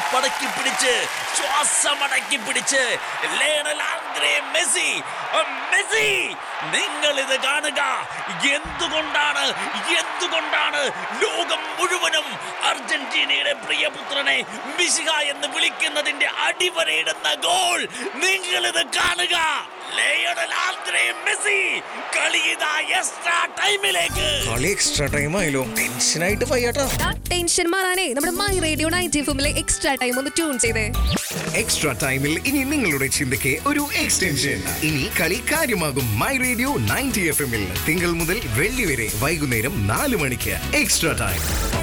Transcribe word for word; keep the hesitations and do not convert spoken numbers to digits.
കൈപ്പടക്കി പിടിച്ച് ശ്വാസമടക്കി പിടിച്ച് Lionel Andre Messi Messi നിങ്ങൾ ഇത് കാണുക. എന്തുകൊണ്ടാണ് എന്തുകൊണ്ടാണ് ലോകം മുഴുവനും അർജന്റീനയുടെ പ്രിയപുത്രനെ മിശിഹ എന്ന് വിളിക്കുന്നതിന്റെ അടിവരയിടുന്ന ഗോൾ നിങ്ങൾ ഇത് കാണുക. ലയണൽ ആന്ദ്രേ മെസ്സി കളി ഇതാ എക്സ്ട്രാ ടൈമിലേക്ക്. കളി എക്സ്ട്രാ ടൈം ആയല്ലോ. ടെൻഷനായിട്ട് പയ്യാട്ടാ. ടെൻഷൻ മാറാനേ നമ്മുടെ മൈ റേഡിയോ നയൻറ്റി എഫിലെ എക്സ്ട്രാ ടൈം ഒന്ന് ട്യൂൺ ചെയ്തേ. എക്സ്ട്രാ ടൈമിൽ ഇനി നിങ്ങളുടെ ചിന്തയ്ക്ക് ഒരു എക്സ്റ്റൻഷൻ. ഇനി കളി കാര്യമാകും മൈ റേഡിയോ നയൻറ്റി എഫ് എമ്മിൽ തിങ്കൾ മുതൽ വെള്ളി വരെ വൈകുന്നേരം നാല് മണിക്ക് എക്സ്ട്രാ ടൈം.